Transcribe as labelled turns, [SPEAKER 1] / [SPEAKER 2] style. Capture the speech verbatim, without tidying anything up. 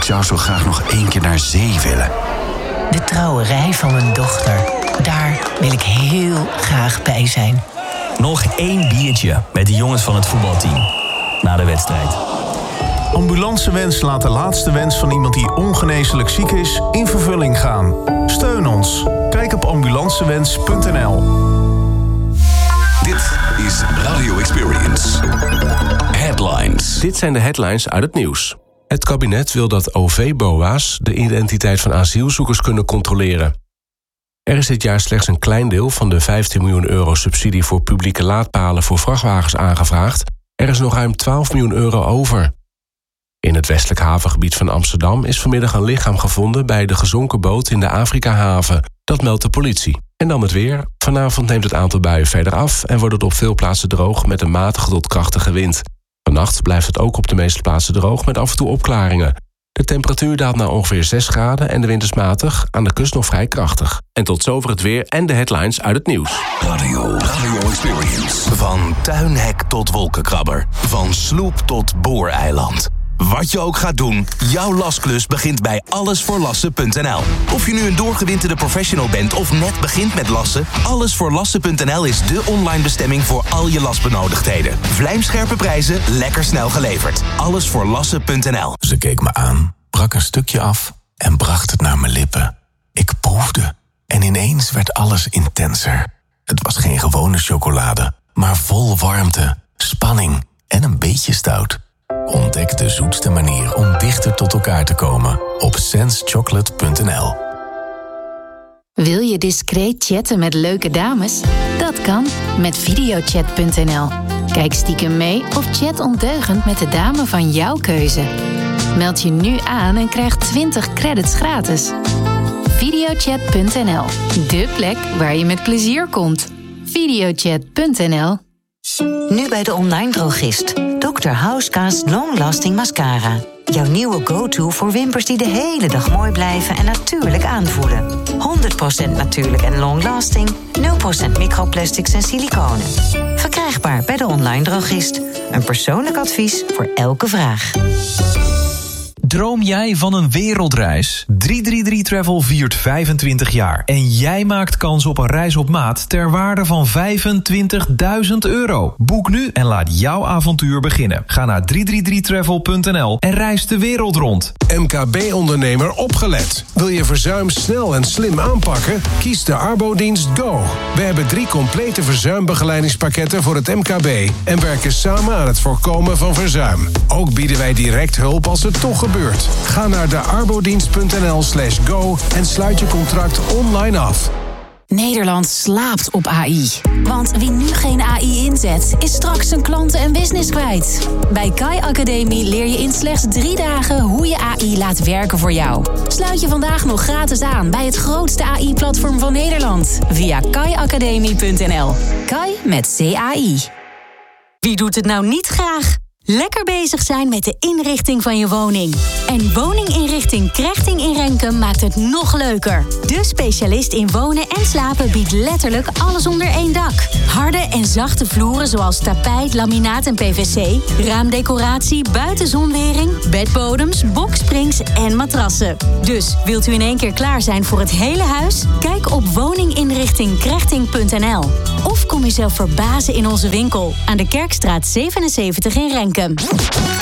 [SPEAKER 1] Ik zou zo graag nog één keer naar zee willen.
[SPEAKER 2] De trouwerij van mijn dochter. Daar wil ik heel graag bij zijn.
[SPEAKER 3] Nog één biertje met de jongens van het voetbalteam. Na de wedstrijd.
[SPEAKER 4] Ambulancewens laat de laatste wens van iemand die ongeneeslijk ziek is in vervulling gaan. Steun ons. Kijk op ambulancewens punt n l.
[SPEAKER 5] Dit is Radio Experience. Headlines.
[SPEAKER 6] Dit zijn de headlines uit het nieuws. Het kabinet wil dat O V-B O A's de identiteit van asielzoekers kunnen controleren. Er is dit jaar slechts een klein deel van de vijftien miljoen euro subsidie voor publieke laadpalen voor vrachtwagens aangevraagd. Er is nog ruim twaalf miljoen euro over. In het westelijk havengebied van Amsterdam is vanmiddag een lichaam gevonden bij de gezonken boot in de Afrika-haven. Dat meldt de politie. En dan het weer. Vanavond neemt het aantal buien verder af en wordt het op veel plaatsen droog met een matige tot krachtige wind. Vannacht blijft het ook op de meeste plaatsen droog met af en toe opklaringen. De temperatuur daalt naar ongeveer zes graden en de wind is matig, aan de kust nog vrij krachtig. En tot zover het weer en de headlines uit het nieuws.
[SPEAKER 5] Radio, Radio Experience. Van tuinhek tot wolkenkrabber. Van sloep tot booreiland. Wat je ook gaat doen, jouw lasklus begint bij alles voor lassen punt n l. Of je nu een doorgewinterde professional bent of net begint met lassen, alles voor lassen punt n l is de online bestemming voor al je lasbenodigdheden. Vlijmscherpe prijzen, lekker snel geleverd. alles voor lassen punt n l.
[SPEAKER 7] Ze keek me aan, brak een stukje af en bracht het naar mijn lippen. Ik proefde en ineens werd alles intenser. Het was geen gewone chocolade, maar vol warmte, spanning en een beetje stout. Ontdek de zoetste manier om dichter tot elkaar te komen op sense chocolate punt n l.
[SPEAKER 8] Wil je discreet chatten met leuke dames? Dat kan met videochat punt n l. Kijk stiekem mee of chat ondeugend met de dame van jouw keuze. Meld je nu aan en krijg twintig credits gratis. videochat punt n l. De plek waar je met plezier komt. videochat punt n l.
[SPEAKER 9] Nu bij de online drogist. dokter Houseka's Long Lasting Mascara. Jouw nieuwe go-to voor wimpers die de hele dag mooi blijven en natuurlijk aanvoelen. honderd procent natuurlijk en long lasting. nul procent microplastics en siliconen. Verkrijgbaar bij de online drogist. Een persoonlijk advies voor elke vraag.
[SPEAKER 10] Droom jij van een wereldreis? drie drie drie Travel viert vijfentwintig jaar. En jij maakt kans op een reis op maat ter waarde van vijfentwintigduizend euro. Boek nu en laat jouw avontuur beginnen. Ga naar drie drie drie travel punt n l en reis de wereld rond.
[SPEAKER 11] M K B-ondernemer opgelet. Wil je verzuim snel en slim aanpakken? Kies de Arbodienst Go. We hebben drie complete verzuimbegeleidingspakketten voor het M K B... en werken samen aan het voorkomen van verzuim. Ook bieden wij direct hulp als het toch gebeurt. Ga naar de arbodienst punt n l slash go en sluit je contract online af.
[SPEAKER 12] Nederland slaapt op A I. Want wie nu geen A I inzet, is straks zijn klanten en business kwijt. Bij Kai Academie leer je in slechts drie dagen hoe je A I laat werken voor jou. Sluit je vandaag nog gratis aan bij het grootste A I-platform van Nederland. Via kai academie punt n l. Kai met C A I.
[SPEAKER 13] Wie doet het nou niet graag? Lekker bezig zijn met de inrichting van je woning. En woninginrichting Krechting in Renkum maakt het nog leuker. De specialist in wonen en slapen biedt letterlijk alles onder één dak. Harde en zachte vloeren zoals tapijt, laminaat en P V C. Raamdecoratie, buitenzonwering, bedbodems, boksprings en matrassen. Dus wilt u in één keer klaar zijn voor het hele huis? Kijk op woninginrichting krechting punt n l. Of kom jezelf verbazen in onze winkel aan de Kerkstraat zevenenzeventig in Renkum.